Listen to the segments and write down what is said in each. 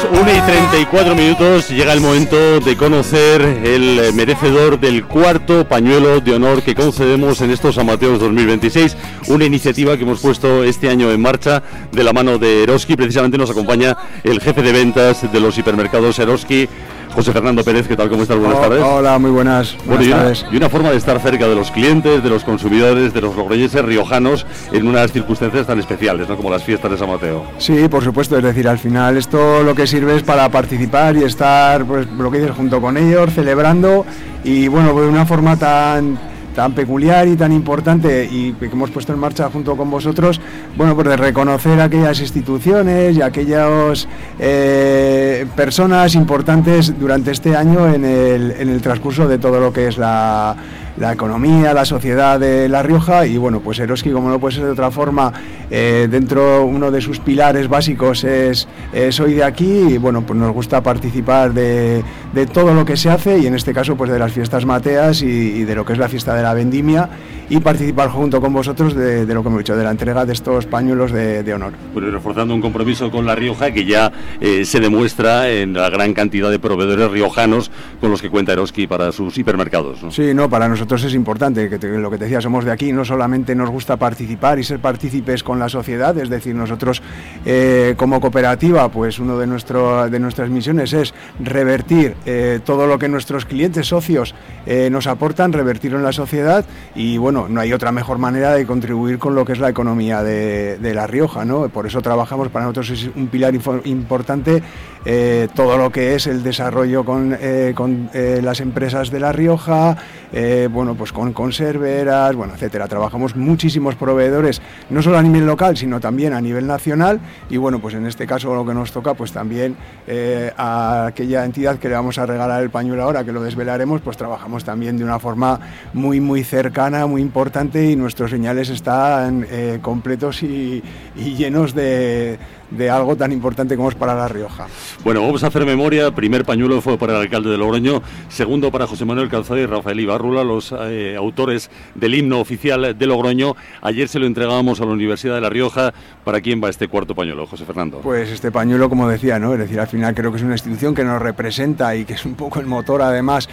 Las 1:34, llega el momento de conocer el merecedor del cuarto pañuelo de honor que concedemos en estos San Mateos 2026, una iniciativa que hemos puesto este año en marcha de la mano de Eroski. Precisamente nos acompaña el jefe de ventas de los hipermercados Eroski, José Fernando Pérez. ¿Qué tal? ¿Cómo estás? Buenas tardes. Hola, muy buenas tardes. Y una forma de estar cerca de los clientes, de los consumidores, de los logroñeses riojanos en unas circunstancias tan especiales, ¿no?, como las fiestas de San Mateo. Sí, por supuesto, es decir, al final esto lo que sirve es para participar y estar, pues, lo que dices, junto con ellos, celebrando, y bueno, pues de una forma tan peculiar y tan importante, y que hemos puesto en marcha junto con vosotros, bueno, pues de reconocer a aquellas instituciones y a aquellas personas importantes durante este año en el transcurso de todo lo que es la economía, la sociedad de La Rioja. Y bueno, pues Eroski, como no puede ser de otra forma, dentro uno de sus pilares básicos es soy de aquí, y bueno, pues nos gusta participar de todo lo que se hace, y en este caso pues de las fiestas mateas y de lo que es la fiesta de la vendimia, y participar junto con vosotros de lo que hemos dicho, de la entrega de estos pañuelos de honor. Bueno, y reforzando un compromiso con La Rioja que ya se demuestra en la gran cantidad de proveedores riojanos con los que cuenta Eroski para sus hipermercados, ¿no? Sí, no, para nosotros es importante, lo que te decía, somos de aquí, no solamente nos gusta participar y ser partícipes con la sociedad, es decir, nosotros como cooperativa, pues uno de nuestras misiones es revertir todo lo que nuestros clientes, socios, nos aportan, revertirlo en la sociedad. Y bueno, no hay otra mejor manera de contribuir con lo que es la economía de La Rioja, ¿no? Por eso trabajamos, para nosotros es un pilar importante todo lo que es el desarrollo con las empresas de La Rioja, bueno, pues con conserveras, bueno, etcétera. Trabajamos muchísimos proveedores, no solo a nivel local, sino también a nivel nacional. Y bueno, pues en este caso lo que nos toca, pues también a aquella entidad que le vamos a regalar el pañuelo ahora, que lo desvelaremos, pues trabajamos también de una forma muy cercana, muy importante, y nuestros señales están completos y llenos de algo tan importante como es para La Rioja. Bueno, vamos a hacer memoria. Primer pañuelo fue para el alcalde de Logroño, segundo para José Manuel Calzada y Rafael Ibarrula, los autores del himno oficial de Logroño. Ayer se lo entregábamos a la Universidad de La Rioja. ¿Para quién va este cuarto pañuelo, José Fernando? Pues este pañuelo, como decía, ¿no? Es decir, al final creo que es una institución que nos representa y que es un poco el motor, además,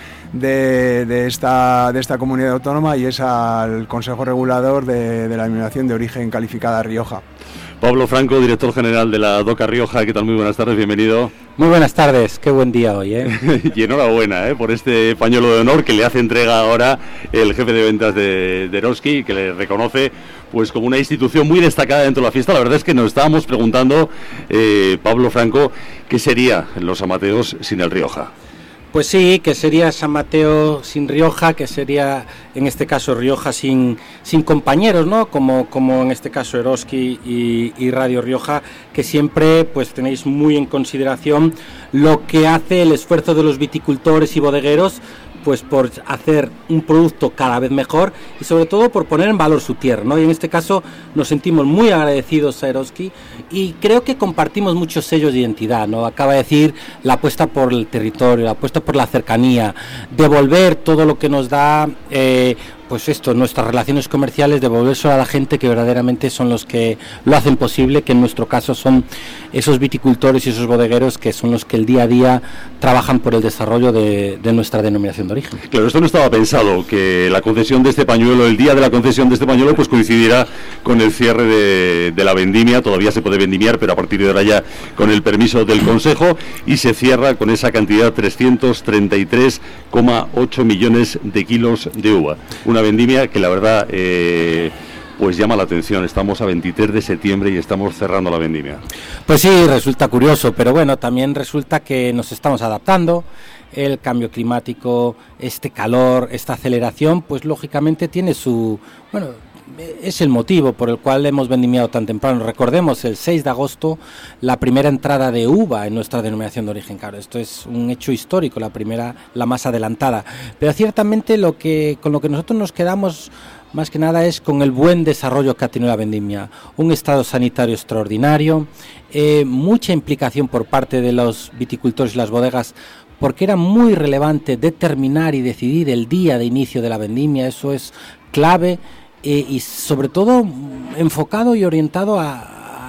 de esta comunidad autónoma, y es al Consejo Regulador de la Denominación de Origen Calificada Rioja. Pablo Franco, director general de la DOCA Rioja. ¿Qué tal? Muy buenas tardes, bienvenido. Muy buenas tardes, qué buen día hoy, ¿eh? Y enhorabuena por este pañuelo de honor que le hace entrega ahora el jefe de ventas de Eroski, que le reconoce pues como una institución muy destacada dentro de la fiesta. La verdad es que nos estábamos preguntando, Pablo Franco, ¿qué sería los San Mateos sin el Rioja? Pues sí, que sería San Mateo sin Rioja, que sería en este caso Rioja sin compañeros, ¿no? Como en este caso Eroski y Radio Rioja, que siempre pues tenéis muy en consideración lo que hace el esfuerzo de los viticultores y bodegueros, pues por hacer un producto cada vez mejor y sobre todo por poner en valor su tierra, ¿no? Y en este caso nos sentimos muy agradecidos a Eroski y creo que compartimos muchos sellos de identidad, ¿no? Acaba de decir la apuesta por el territorio, la apuesta por la cercanía, devolver todo lo que nos da pues esto, nuestras relaciones comerciales, devolvérselo a la gente que verdaderamente son los que lo hacen posible, que en nuestro caso son esos viticultores y esos bodegueros que son los que el día a día trabajan por el desarrollo de nuestra denominación de origen. Claro, esto no estaba pensado, que la concesión de este pañuelo, el día de la concesión de este pañuelo, pues coincidiera con el cierre de la vendimia. Todavía se puede vendimiar, pero a partir de ahora ya con el permiso del Consejo, y se cierra con esa cantidad, 333,8 millones de kilos de uva. Una vendimia que la verdad pues llama la atención. Estamos a 23 de septiembre y estamos cerrando la vendimia. Pues sí, resulta curioso, pero bueno, también resulta que nos estamos adaptando. El cambio climático, este calor, esta aceleración, pues lógicamente tiene su... bueno, es el motivo por el cual hemos vendimiado tan temprano. Recordemos, el 6 de agosto, la primera entrada de uva en nuestra denominación de origen. Claro, esto es un hecho histórico, la más adelantada. Pero ciertamente con lo que nosotros nos quedamos más que nada es con el buen desarrollo que ha tenido la vendimia. Un estado sanitario extraordinario, mucha implicación por parte de los viticultores y las bodegas, porque era muy relevante determinar y decidir el día de inicio de la vendimia. Eso es clave. Y sobre todo enfocado y orientado a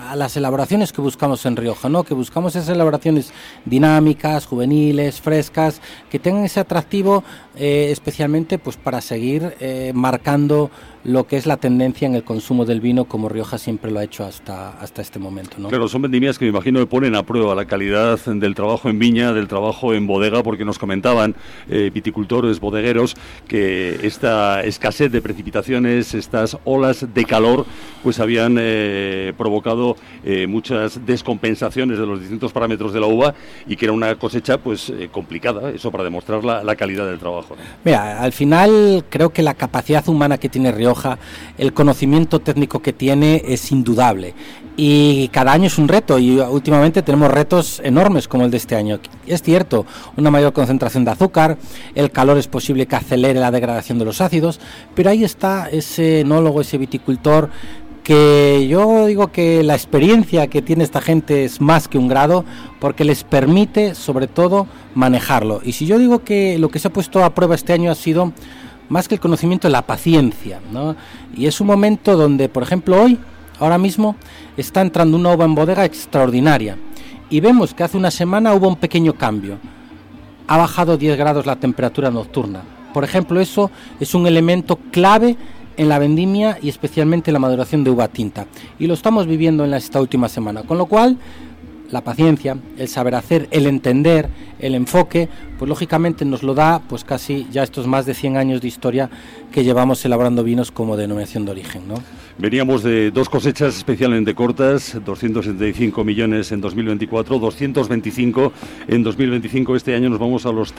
a las elaboraciones que buscamos en Rioja, ¿no? Que buscamos esas elaboraciones dinámicas, juveniles, frescas, que tengan ese atractivo especialmente pues para seguir marcando lo que es la tendencia en el consumo del vino, como Rioja siempre lo ha hecho hasta este momento, ¿no? Claro, son vendimias que me imagino que ponen a prueba la calidad del trabajo en viña, del trabajo en bodega, porque nos comentaban viticultores, bodegueros, que esta escasez de precipitaciones, estas olas de calor, pues habían provocado muchas descompensaciones de los distintos parámetros de la uva y que era una cosecha pues complicada, eso para demostrar la calidad del trabajo, ¿no? Mira, al final creo que la capacidad humana que tiene Rioja, el conocimiento técnico que tiene es indudable y cada año es un reto y últimamente tenemos retos enormes como el de este año. Es cierto, una mayor concentración de azúcar, el calor es posible que acelere la degradación de los ácidos, pero ahí está ese enólogo, ese viticultor, que yo digo que la experiencia que tiene esta gente es más que un grado, porque les permite sobre todo manejarlo. Y si yo digo que lo que se ha puesto a prueba este año ha sido más que el conocimiento, la paciencia, ¿no? Y es un momento donde, por ejemplo, ahora mismo, está entrando una uva en bodega extraordinaria. Y vemos que hace una semana hubo un pequeño cambio. Ha bajado 10 grados la temperatura nocturna. Por ejemplo, eso es un elemento clave en la vendimia y especialmente en la maduración de uva tinta. Y lo estamos viviendo en esta última semana. Con lo cual, la paciencia, el saber hacer, el entender, el enfoque, pues lógicamente nos lo da pues casi ya estos más de 100 años de historia que llevamos elaborando vinos como denominación de origen, ¿no? Veníamos de dos cosechas especialmente cortas, 275 millones en 2024, 225 en 2025. Este año nos vamos a los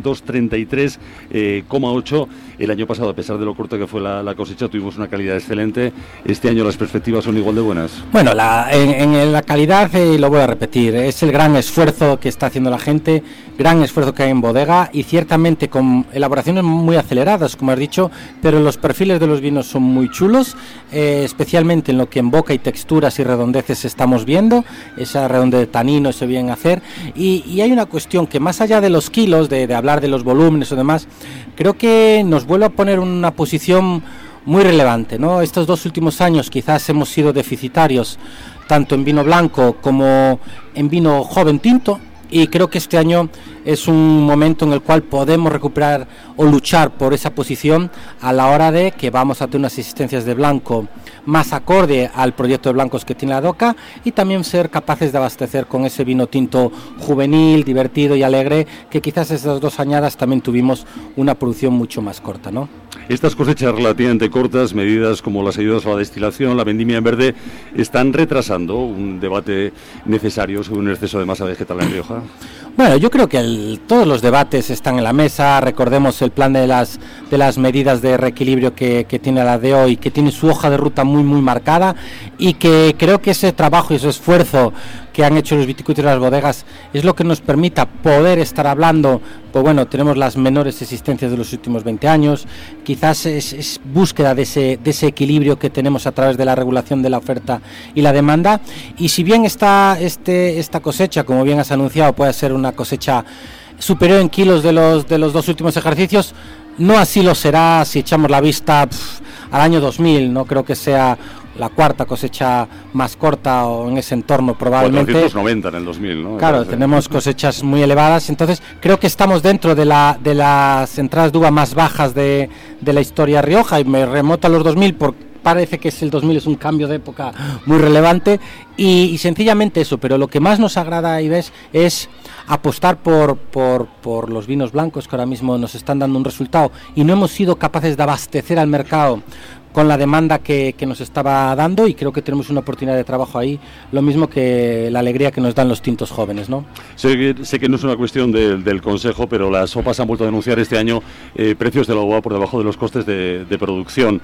333,8. El año pasado, a pesar de lo corta que fue la cosecha, tuvimos una calidad excelente. Este año las perspectivas son igual de buenas. Bueno, en la calidad, lo voy a repetir, es el gran esfuerzo que está haciendo la gente, gran esfuerzo que hay en bodega y ciertamente con elaboraciones muy aceleradas, como has dicho, pero los perfiles de los vinos son muy chulos, especialmente en lo que en boca y texturas y redondeces estamos viendo, esa redondez de tanino, ese bien hacer, y hay una cuestión que más allá de los kilos, de hablar de los volúmenes o demás, creo que nos vuelve a poner una posición muy relevante, ¿no? Estos 2 últimos años quizás hemos sido deficitarios tanto en vino blanco como en vino joven tinto, y creo que este año es un momento en el cual podemos recuperar o luchar por esa posición a la hora de que vamos a tener unas existencias de blanco más acorde al proyecto de blancos que tiene la DOCA y también ser capaces de abastecer con ese vino tinto juvenil, divertido y alegre, que quizás esas 2 añadas también tuvimos una producción mucho más corta, ¿no? Estas cosechas relativamente cortas, medidas como las ayudas a la destilación, la vendimia en verde, están retrasando un debate necesario sobre un exceso de masa vegetal en Rioja. Bueno, yo creo que todos los debates están en la mesa. Recordemos el plan de las medidas de reequilibrio que tiene la DO y que tiene su hoja de ruta muy marcada, y que creo que ese trabajo y ese esfuerzo que han hecho los viticultores de las bodegas es lo que nos permita poder estar hablando. Pues bueno, tenemos las menores existencias de los últimos 20 años, quizás es búsqueda de ese equilibrio que tenemos a través de la regulación de la oferta y la demanda, y si bien esta cosecha, como bien has anunciado, puede ser una cosecha superior en kilos de los 2 últimos ejercicios, no así lo será si echamos la vista al año 2000, no creo que sea la 4ª cosecha más corta o en ese entorno probablemente. 490 en el 2000, ¿no? Claro, tenemos cosechas muy elevadas, entonces creo que estamos dentro de las entradas de uva más bajas de la historia Rioja, y me remonto a los 2000 porque parece que el 2000 es un cambio de época muy relevante y sencillamente eso, pero lo que más nos agrada, Ives, es apostar por los vinos blancos que ahora mismo nos están dando un resultado y no hemos sido capaces de abastecer al mercado con la demanda que nos estaba dando, y creo que tenemos una oportunidad de trabajo ahí, lo mismo que la alegría que nos dan los tintos jóvenes, ¿no? Sé que no es una cuestión del Consejo, pero las sopas han vuelto a denunciar este año precios de la uva por debajo de los costes de producción.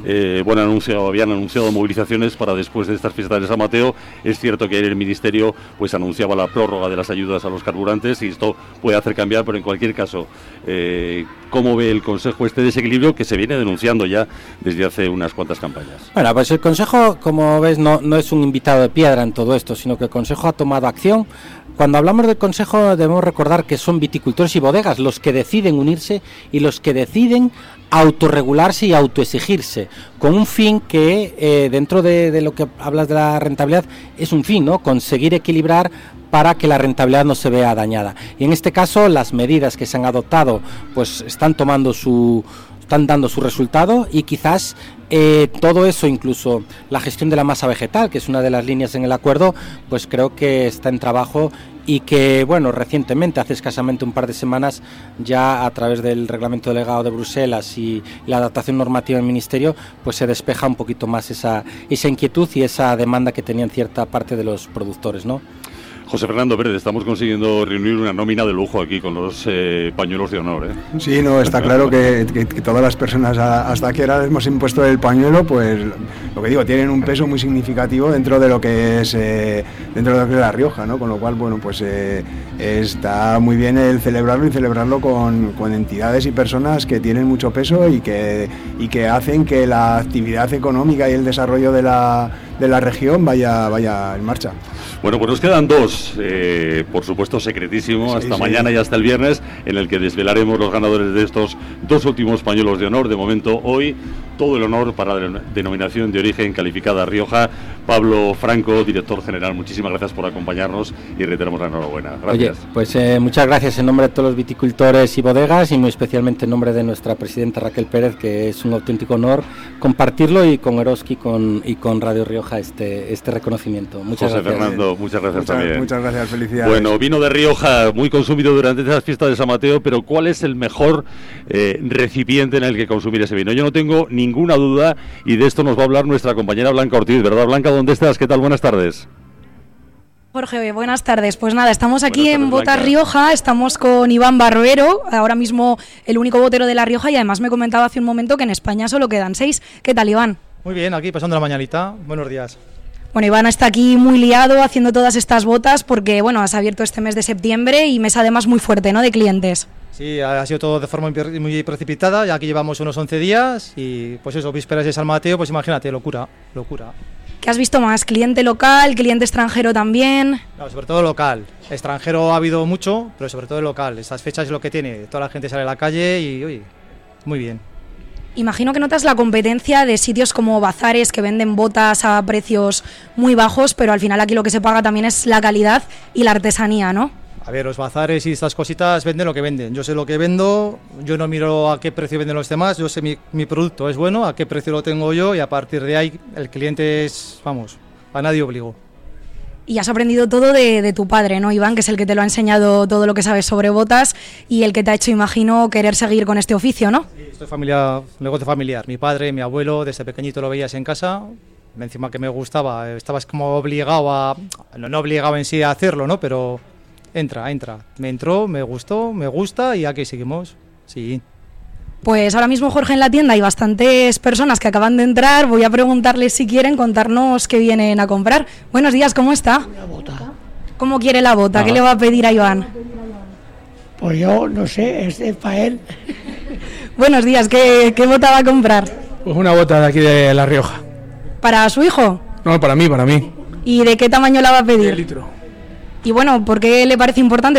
Habían anunciado movilizaciones para después de estas fiestas de San Mateo. Es cierto que el Ministerio pues anunciaba la prórroga de las ayudas a los carburantes y esto puede hacer cambiar, pero en cualquier caso, ¿cómo ve el Consejo este desequilibrio que se viene denunciando ya desde hace unas cuantas campañas? Bueno, pues el Consejo, como ves, no es un invitado de piedra en todo esto, sino que el Consejo ha tomado acción, cuando hablamos del Consejo debemos recordar que son viticultores y bodegas los que deciden unirse y los que deciden autorregularse y autoexigirse, con un fin que dentro de lo que hablas de la rentabilidad es un fin, ¿no? Conseguir equilibrar para que la rentabilidad no se vea dañada. Y en este caso las medidas que se han adoptado pues están dando su resultado, y quizás todo eso, incluso la gestión de la masa vegetal, que es una de las líneas en el acuerdo, pues creo que está en trabajo, y que, bueno, recientemente, hace escasamente un par de semanas, ya a través del reglamento delegado de Bruselas y la adaptación normativa del Ministerio, pues se despeja un poquito más esa inquietud y esa demanda que tenían cierta parte de los productores, ¿no? José Fernando Pérez, estamos consiguiendo reunir una nómina de lujo aquí con los pañuelos de honor, ¿eh? Sí, no, está claro que todas las personas hasta que ahora hemos impuesto el pañuelo, pues lo que digo, tienen un peso muy significativo dentro de lo que es La Rioja, ¿no? Con lo cual, bueno, pues está muy bien el celebrarlo con entidades y personas que tienen mucho peso y que hacen que la actividad económica y el desarrollo de la región vaya en marcha. Bueno, pues nos quedan dos, por supuesto secretísimo, hasta mañana y hasta el viernes, en el que desvelaremos los ganadores de estos dos últimos pañuelos de honor. De momento, hoy, todo el honor para la denominación de origen calificada Rioja. Pablo Franco, director general, muchísimas gracias por acompañarnos y reiteramos la enhorabuena. Gracias. Oye, pues muchas gracias en nombre de todos los viticultores y bodegas, y muy especialmente en nombre de nuestra presidenta Raquel Pérez, que es un auténtico honor compartirlo, y con Eroski y con Radio Rioja este reconocimiento. Muchas José gracias. Fernando, muchas gracias también. Muchas gracias, felicidades. Bueno, vino de Rioja, muy consumido durante estas fiestas de San Mateo, pero ¿cuál es el mejor recipiente en el que consumir ese vino? Yo no tengo ninguna duda, y de esto nos va a hablar nuestra compañera Blanca Ortiz, ¿verdad, Blanca? ¿Dónde estás? ¿Qué tal? Buenas tardes. Jorge, buenas tardes. Pues nada, estamos aquí en Botas Blanca. Rioja, estamos con Iván Barruero, ahora mismo el único botero de La Rioja, y además me comentaba hace un momento que en España solo quedan 6. ¿Qué tal, Iván? Muy bien, aquí pasando la mañanita. Buenos días. Bueno, Iván está aquí muy liado haciendo todas estas botas porque, bueno, has abierto este mes de septiembre y mes además muy fuerte, ¿no?, de clientes. Sí, ha sido todo de forma muy precipitada, ya aquí llevamos unos 11 días y pues eso, vísperas de San Mateo, pues imagínate, locura. ¿Qué has visto más? ¿Cliente local, cliente extranjero también? No, sobre todo local. Extranjero ha habido mucho, pero sobre todo local. Estas fechas es lo que tiene. Toda la gente sale a la calle y, oye, muy bien. Imagino que notas la competencia de sitios como bazares que venden botas a precios muy bajos, pero al final aquí lo que se paga también es la calidad y la artesanía, ¿no? A ver, los bazares y estas cositas venden lo que venden. Yo sé lo que vendo, yo no miro a qué precio venden los demás, yo sé mi producto es bueno, a qué precio lo tengo yo, y a partir de ahí el cliente es, vamos, a nadie obligo. Y has aprendido todo de tu padre, ¿no, Iván? Que es el que te lo ha enseñado todo lo que sabes sobre botas y el que te ha hecho, imagino, querer seguir con este oficio, ¿no? Sí, esto es negocio familiar. Mi padre, mi abuelo, desde pequeñito lo veías en casa. Encima que me gustaba, estabas como obligado no obligado en sí a hacerlo, ¿no? Pero entra. Me entró, me gustó, me gusta y aquí seguimos. Sí. Pues ahora mismo, Jorge, en la tienda hay bastantes personas que acaban de entrar. Voy a preguntarles si quieren contarnos qué vienen a comprar. Buenos días, ¿cómo está? Una bota. ¿Cómo quiere la bota? ¿Qué le va a pedir a Iván? Pues yo no sé, es para él. Buenos días, ¿qué bota va a comprar? Pues una bota de aquí de La Rioja. ¿Para su hijo? No, para mí. ¿Y de qué tamaño la va a pedir? 10 litros. Y bueno, ¿por qué le parece importante